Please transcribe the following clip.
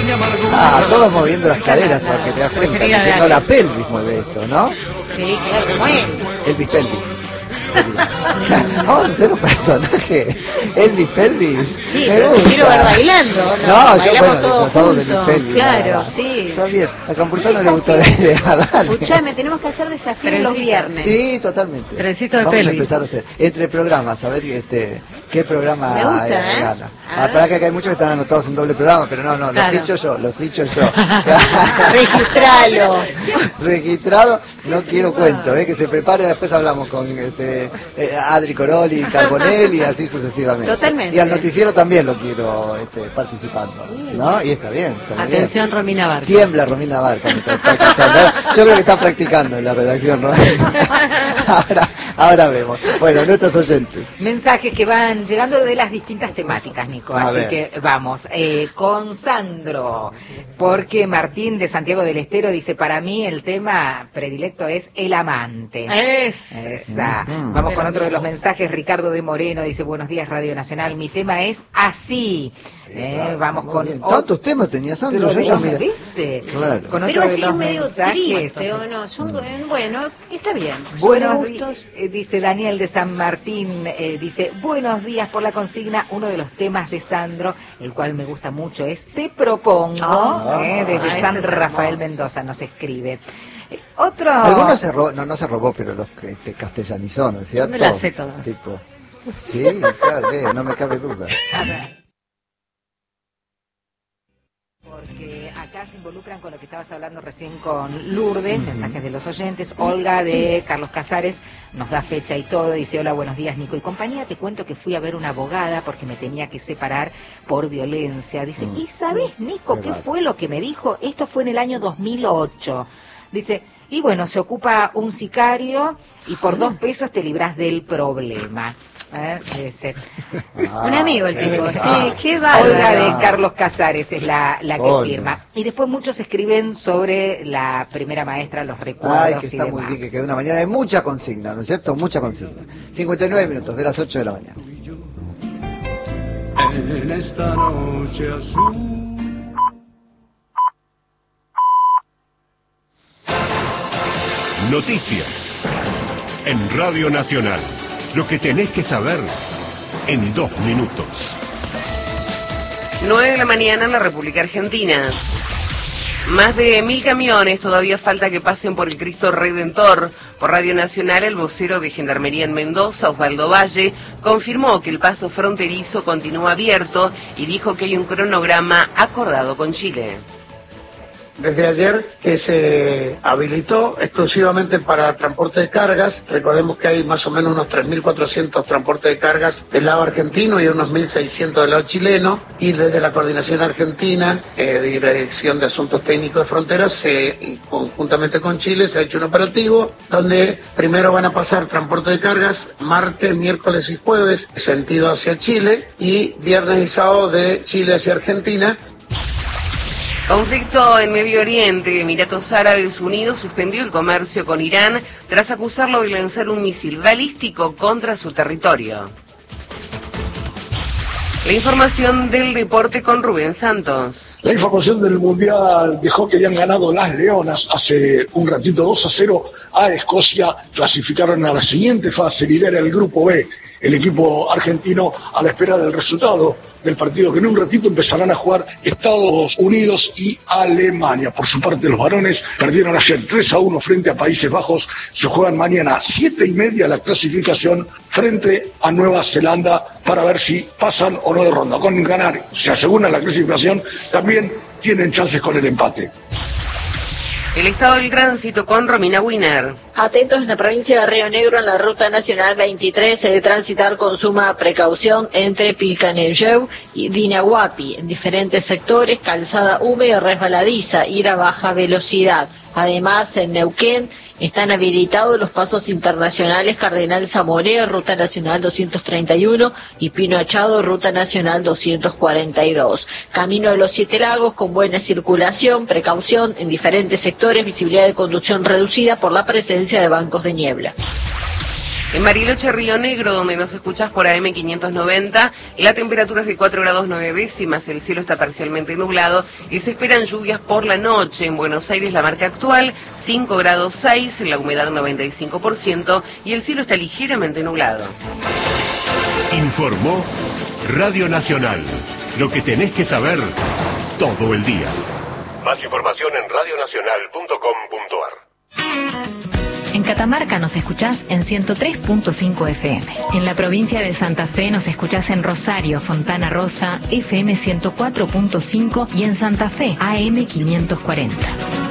Todos moviendo las caderas, porque te das cuenta, diciendo la pelvis mueve esto, ¿no? Sí, claro, como él. Elvis Pelvis. Vamos a hacer un personaje Elvis Pelvis. Sí, pero quiero ver bailando. No, yo bueno, todos juntos. Pelvis, claro, sí. Está bien, a Campuzano no le gustó la idea. Escuchame, tenemos que hacer desafíos los viernes. Sí, totalmente. Trencito de Vamos pelvis. a empezar a hacer entre programas, a ver qué programa me gusta, gana. Para que hay muchos que están anotados en doble programa, pero no, claro. lo ficho yo. Registralo. Registrado, no quiero cuento, que se prepare, después hablamos con Adri Coroli, Carbonell y así sucesivamente. Totalmente. Y al noticiero también lo quiero participando, ¿no? Y está bien. Atención, bien. Romina Barca. Tiembla Romina Barca. Yo creo que está practicando en la redacción, ¿no? Ahora vemos. Bueno, nuestros oyentes. Mensajes que van llegando de las distintas temáticas, Nico. Así que vamos. Con Sandro, porque Martín de Santiago del Estero dice, para mí el tema predilecto es el amante. Esa. Vamos con otro de los mensajes. Ricardo de Moreno dice, buenos días Radio Nacional, mi tema es así. Vamos con tantos temas tenía Sandro, yo ya mira. ¿Viste? Claro. Con pero otro así de los medio mensajes. triste, ¿o no? Bueno, está bien. Buenos días, dice Daniel de San Martín, dice, buenos días por la consigna. Uno de los temas de Sandro, el cual me gusta mucho, es Te Propongo, desde San Rafael Mendoza nos escribe. Otro... Algunos se robó, no se robó, pero los que castellanizó, ¿no es cierto? Me las sé todas. Tipo, sí, claro, no me cabe duda. A ver. Porque acá se involucran con lo que estabas hablando recién con Lourdes, mensajes de los oyentes. Olga de Carlos Casares nos da fecha y todo, dice, hola, buenos días Nico y compañía, te cuento que fui a ver una abogada porque me tenía que separar por violencia. Dice, ¿y sabes, Nico, qué fue lo que me dijo? Esto fue en el año 2008. Dice, y bueno, se ocupa un sicario y por 2 pesos te librás del problema. Un amigo el tipo, sí, qué bárbaro. Olga de Carlos Casares es la que firma. Y después muchos escriben sobre la primera maestra, los recuerdos. Ay, que está muy bien, que quedó una mañana de mucha consigna, ¿no es cierto? Mucha consigna. 59 minutos de las 8 de la mañana. En esta noche azul. Noticias en Radio Nacional. Lo que tenés que saber en 2 minutos. 9 de la mañana en la República Argentina. Más de 1000 camiones todavía falta que pasen por el Cristo Redentor. Por Radio Nacional, el vocero de Gendarmería en Mendoza, Osvaldo Valle, confirmó que el paso fronterizo continúa abierto y dijo que hay un cronograma acordado con Chile. Desde ayer que se habilitó exclusivamente para transporte de cargas. Recordemos que hay más o menos unos 3.400 transportes de cargas del lado argentino y unos 1.600 del lado chileno. Y desde la Coordinación Argentina, Dirección de Asuntos Técnicos de Fronteras, conjuntamente con Chile, se ha hecho un operativo donde primero van a pasar transporte de cargas martes, miércoles y jueves, sentido hacia Chile, y viernes y sábado de Chile hacia Argentina. Conflicto en Medio Oriente. Emiratos Árabes Unidos suspendió el comercio con Irán tras acusarlo de lanzar un misil balístico contra su territorio. La información del deporte con Rubén Santos. La información del Mundial dejó que habían ganado las Leonas hace un ratito 2-0 a Escocia. Clasificaron a la siguiente fase, lidera el grupo B. El equipo argentino a la espera del resultado del partido que en un ratito empezarán a jugar Estados Unidos y Alemania. Por su parte, los varones perdieron ayer 3-1 frente a Países Bajos. Se juegan mañana 7:30 la clasificación frente a Nueva Zelanda para ver si pasan o no de ronda. Con ganar se aseguran la clasificación, también tienen chances con el empate. El estado del tránsito con Romina Wiener. Atentos en la provincia de Río Negro en la ruta nacional 23, se debe transitar con suma precaución entre Pilcanelleu y Dinahuapi. En diferentes sectores, calzada húmeda y resbaladiza, ir a baja velocidad. Además, en Neuquén están habilitados los pasos internacionales Cardenal Zamoré, Ruta Nacional 231, y Pino Achado, Ruta Nacional 242. Camino de los Siete Lagos con buena circulación, precaución en diferentes sectores, visibilidad de conducción reducida por la presencia de bancos de niebla. En Bariloche, Río Negro, donde nos escuchás por AM 590, la temperatura es de 4 grados 9 décimas, el cielo está parcialmente nublado y se esperan lluvias por la noche. En Buenos Aires, la marca actual, 5 grados 6, la humedad 95% y el cielo está ligeramente nublado. Informó Radio Nacional. Lo que tenés que saber todo el día. Más información en radionacional.com.ar. En Catamarca nos escuchás en 103.5 FM. En la provincia de Santa Fe nos escuchás en Rosario, Fontana Rosa, FM 104.5 y en Santa Fe, AM 540.